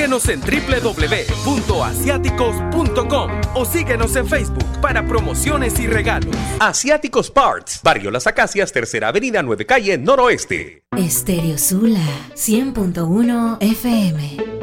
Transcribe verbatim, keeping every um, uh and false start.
Visítenos en doble u doble u doble u punto asiáticos punto com o síguenos en Facebook para promociones y regalos. Asiáticos Parts, Barrio Las Acacias, Tercera Avenida, nueve Calle, Noroeste. Estéreo Sula, cien punto uno F M.